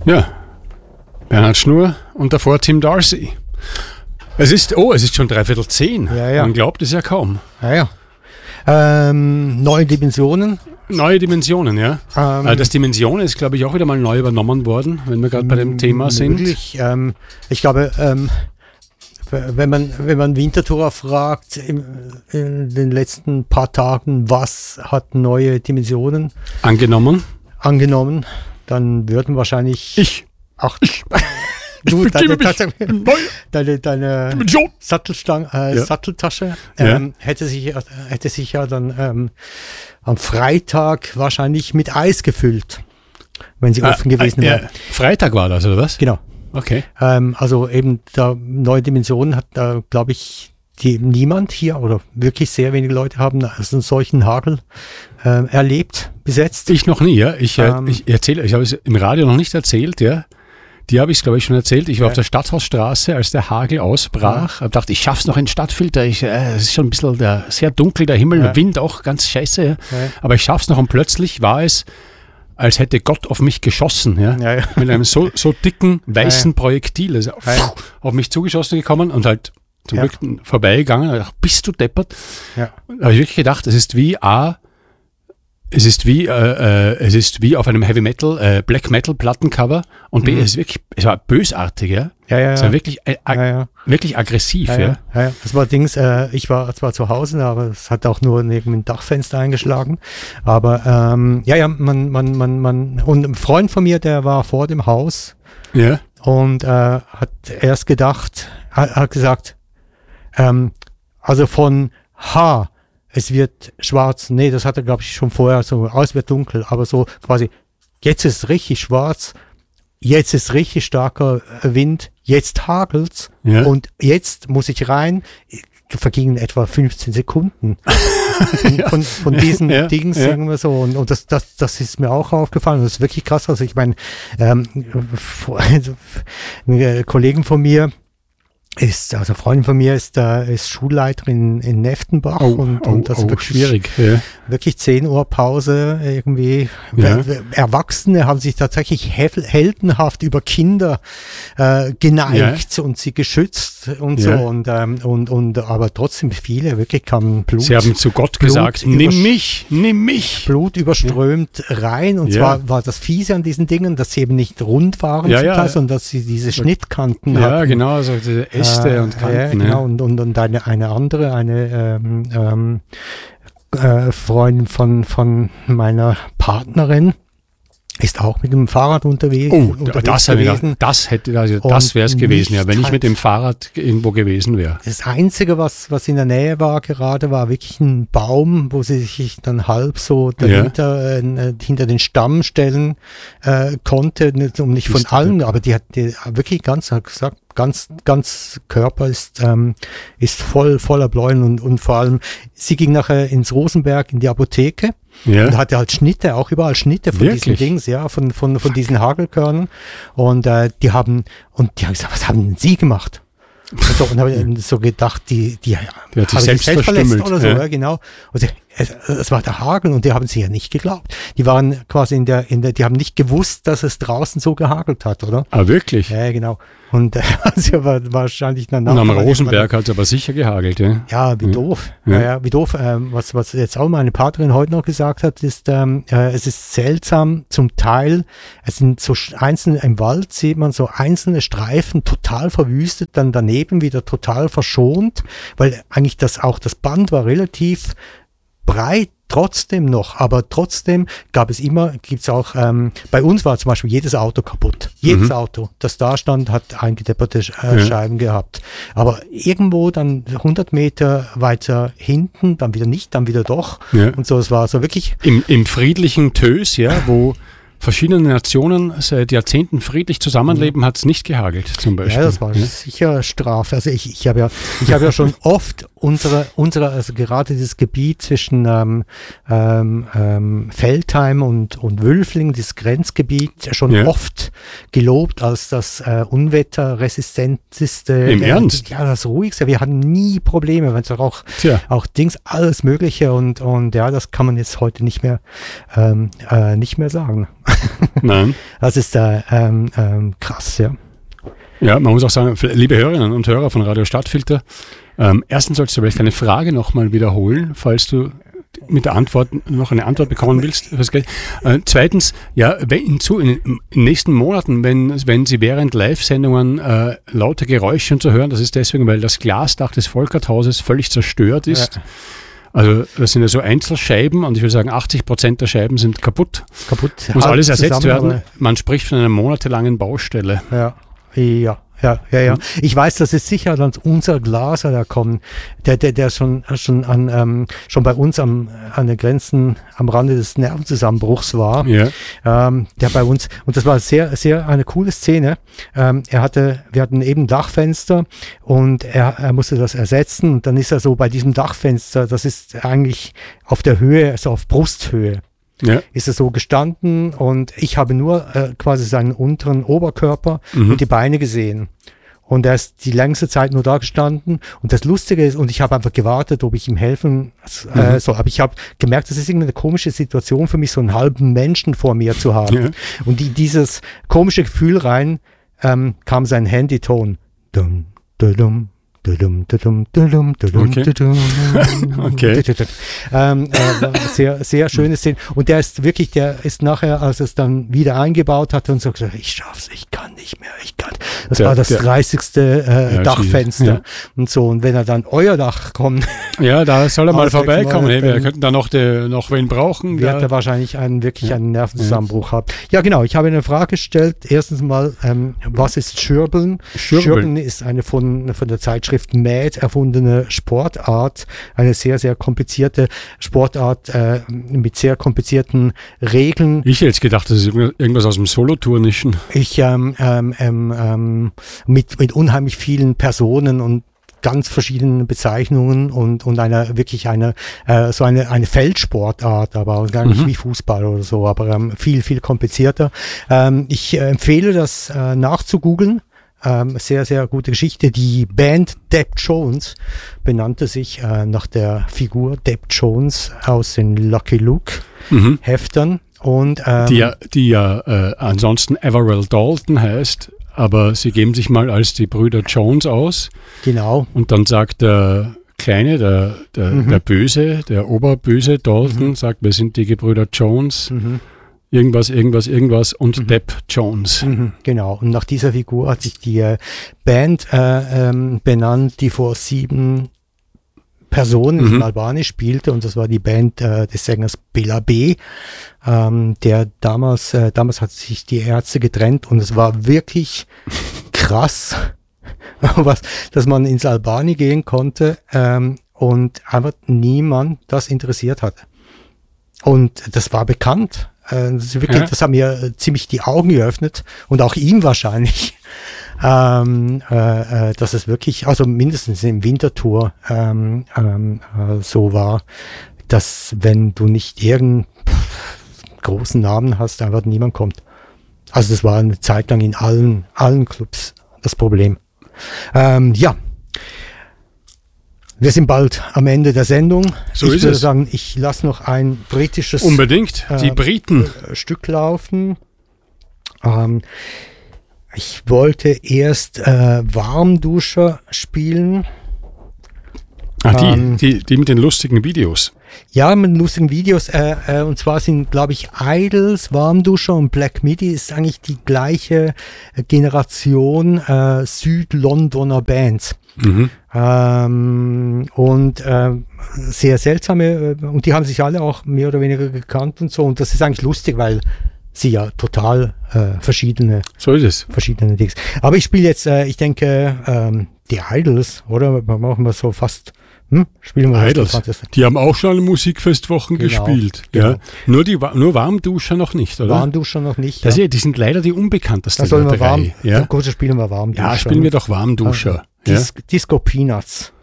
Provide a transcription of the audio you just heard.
Ja, Bernhard Schnur und davor Tim Darcy. Es ist schon 9:45. Ja. Man glaubt es ja kaum. Ja. Neue Dimensionen. Neue Dimensionen, ja. Das Dimensionen ist, glaube ich, auch wieder mal neu übernommen worden, wenn wir gerade bei dem Thema sind. Möglich. Ich glaube, wenn man Winterthur fragt in den letzten paar Tagen, was hat neue Dimensionen angenommen, dann würden wahrscheinlich ich. Deine Satteltasche hätte sich ja dann am Freitag wahrscheinlich mit Eis gefüllt, wenn sie offen gewesen wäre. Freitag war das, oder was? Genau. Okay. Also eben da neue Dimensionen hat, glaube ich, niemand hier oder wirklich sehr wenige Leute haben also einen solchen Hagel erlebt, bis Ich noch nie, ja. Ich habe es im Radio noch nicht erzählt, ja. Die habe ich, glaube ich, schon erzählt. Ich war auf der Stadthausstraße, als der Hagel ausbrach. Ich dachte, ich schaff's noch in Stadtfilter. Es ist schon ein bisschen sehr dunkel, der Himmel, Wind auch ganz scheiße. Ja. Aber ich schaff's noch und plötzlich war es, als hätte Gott auf mich geschossen. Ja? Mit einem so dicken, weißen Projektil. Also auf mich zugeschossen gekommen und halt zum Glück vorbeigegangen. Ich dachte, bist du deppert? Ja. Da habe ich wirklich gedacht, es ist wie auf einem Heavy Metal, Black Metal Plattencover und es war bösartig, ja. Es war wirklich, wirklich aggressiv, ja. Das war ich war zwar zu Hause, aber es hat auch nur neben dem Dachfenster eingeschlagen. Aber und ein Freund von mir, der war vor dem Haus und hat erst hat gesagt, also von H. Es wird schwarz. Nee, das hat er, glaube ich, schon vorher so. Es wird dunkel, aber so quasi, jetzt ist es richtig schwarz, jetzt ist richtig starker Wind, jetzt hagelt's und jetzt muss ich rein. Vergingen etwa 15 Sekunden von diesen Dings irgendwie so. Und das ist mir auch aufgefallen. Das ist wirklich krass. Also ich meine, Kollegen von mir, Freundin von mir ist Schulleiterin in Neftenbach und das ist wirklich schwierig. Wirklich 10 Uhr Pause irgendwie. Erwachsene haben sich tatsächlich heldenhaft über Kinder geneigt und sie geschützt und so und aber trotzdem viele wirklich kamen Blut. Sie haben zu Gott gesagt, nimm mich. Blut überströmt rein und zwar war das Fiese an diesen Dingen, dass sie eben nicht rund waren sondern dass sie diese Schnittkanten hatten. Ja, genau, also diese Äste und Kanten. Ja, genau. Und eine andere Freundin von meiner Partnerin ist auch mit dem Fahrrad unterwegs. Das wäre es gewesen, wenn ich mit dem Fahrrad irgendwo gewesen wäre. Das Einzige, was in der Nähe war gerade, war wirklich ein Baum, wo sie sich dann halb so dahinter, hinter den Stamm stellen konnte, nicht von allen, aber die hat wirklich hat gesagt, ganz Körper ist voller Bläuen und vor allem, sie ging nachher ins Rosenberg in die Apotheke und hatte halt Schnitte, auch überall Schnitte von diesen Dings, von diesen Hagelkörnern und die haben gesagt, was haben denn Sie gemacht? Und habe so gedacht, die hat sich selbst verstümmelt oder so, genau. Und es war der Hagel und die haben sie ja nicht geglaubt. Die waren quasi die haben nicht gewusst, dass es draußen so gehagelt hat, oder? Ah, wirklich? Ja, genau. Und also wahrscheinlich danach. Und am Rosenberg hat es aber sicher gehagelt, ja? Ja, wie doof. Ja, wie doof. Was jetzt auch meine Partnerin heute noch gesagt hat, ist, es ist seltsam, zum Teil, es sind so einzelne, im Wald sieht man so einzelne Streifen total verwüstet, dann daneben wieder total verschont, weil eigentlich das Band war relativ breit trotzdem noch, aber trotzdem gibt's auch, bei uns war zum Beispiel jedes Auto kaputt. Jedes Auto, das da stand, hat eingedepperte Scheiben gehabt. Aber irgendwo dann 100 Meter weiter hinten, dann wieder nicht, dann wieder doch. Ja. Und so, es war so wirklich... Im friedlichen Tös, wo verschiedene Nationen seit Jahrzehnten friedlich zusammenleben, hat es nicht gehagelt, zum Beispiel. Ja, das war sicher Strafe. Also ich habe ja schon oft also gerade dieses Gebiet zwischen Veltheim und Wülfling, dieses Grenzgebiet, schon oft gelobt als das unwetterresistenteste. Im Ernst? Ja, das ruhigste. Wir hatten nie Probleme, wenn es auch Dings, alles Mögliche und das kann man jetzt heute nicht mehr sagen. Nein. Das ist krass, ja. Ja, man muss auch sagen, liebe Hörerinnen und Hörer von Radio Stadtfilter, erstens sollst du vielleicht eine Frage nochmal wiederholen, falls du mit der Antwort noch eine Antwort bekommen willst. Zweitens, ja, in den nächsten Monaten, wenn Sie während Live-Sendungen laute Geräusche zu hören, das ist deswegen, weil das Glasdach des Volkerthauses völlig zerstört ist. Ja. Also das sind ja so Einzelscheiben und ich würde sagen 80% der Scheiben sind kaputt. Muss alles ersetzt werden. Man spricht von einer monatelangen Baustelle. Ja. Ich weiß, dass es sicher dann unser Glaser da kommen, der schon bei uns an den Grenzen am Rande des Nervenzusammenbruchs war. Ja. Der bei uns, und das war sehr, sehr eine coole Szene. Wir hatten eben Dachfenster und er musste das ersetzen und dann ist er so bei diesem Dachfenster, das ist eigentlich auf der Höhe, also auf Brusthöhe. Ja. Ist er so gestanden und ich habe nur quasi seinen unteren Oberkörper und die Beine gesehen. Und er ist die längste Zeit nur da gestanden. Und das Lustige ist, und ich habe einfach gewartet, ob ich ihm helfen soll. Aber ich habe gemerkt, das ist irgendeine komische Situation für mich, so einen halben Menschen vor mir zu haben. Ja. Und dieses komische Gefühl rein kam sein Handyton. Dum, dum, okay. Sehr, sehr schöne Szene. Und der ist nachher, als es dann wieder eingebaut hatte und so gesagt, ich schaff's, ich kann nicht mehr, Das war das 30. Dachfenster. Ja. Und so. Und wenn er dann euer Dach kommt. Ja, da soll er mal vorbeikommen. Wir könnten da noch wen brauchen. Wird er wahrscheinlich einen Nervenzusammenbruch haben. Ja, genau. Ich habe eine Frage gestellt. Erstens mal, was ist Schürbeln? Schürbeln ist eine von der Zeitschrift Mad erfundene Sportart, eine sehr, sehr komplizierte Sportart mit sehr komplizierten Regeln. Ich hätte jetzt gedacht, das ist irgendwas aus dem Soloturnischen. Mit unheimlich vielen Personen und ganz verschiedenen Bezeichnungen und eine Feldsportart, aber gar nicht wie Fußball oder so, aber viel, viel komplizierter. Ich empfehle das nachzugoogeln. Sehr, sehr gute Geschichte. Die Band Deb Jones benannte sich nach der Figur Deb Jones aus den Lucky Luke Heftern. Und, die ja ansonsten Everell Dalton heißt, aber sie geben sich mal als die Brüder Jones aus. Genau. Und dann sagt der Kleine, der Böse, der Oberböse Dalton, sagt, wir sind die Gebrüder Jones. Irgendwas und Deb Jones. Genau, und nach dieser Figur hat sich die Band benannt, die vor 7 Personen in Albanisch spielte, und das war die Band des Sängers Bela B. Der damals hat sich die Ärzte getrennt und es war wirklich krass, dass man ins Albani gehen konnte und einfach niemand das interessiert hat. Und das war bekannt. Das hat mir ziemlich die Augen geöffnet und auch ihm wahrscheinlich, dass es wirklich, also mindestens im Winterthur so war, dass wenn du nicht irgendeinen großen Namen hast, einfach niemand kommt. Also das war eine Zeit lang in allen Clubs das Problem. Wir sind bald am Ende der Sendung. So ich würde sagen, ich lasse noch ein britisches Unbedingt, die Briten. Stück laufen. Ich wollte erst Warmduscher spielen. Die mit den lustigen Videos. Ja, mit lustigen Videos. Und zwar sind, glaube ich, Idols, Warmduscher und Black Midi ist eigentlich die gleiche Generation Südlondoner Bands. Sehr seltsame, und die haben sich alle auch mehr oder weniger gekannt und so. Und das ist eigentlich lustig, weil sie ja total verschiedene Dings. Aber ich spiele jetzt, ich denke, die Idols, oder? Machen wir so fast. Spielen wir Idols. Die haben auch schon alle Musikfestwochen gespielt. Genau. Ja. Nur Warmduscher noch nicht, oder? Warmduscher noch nicht. Die sind leider die unbekanntesten. Da sollen wir spielen wir Warmduscher. Ja, spielen wir doch Warmduscher. Disco Peanuts.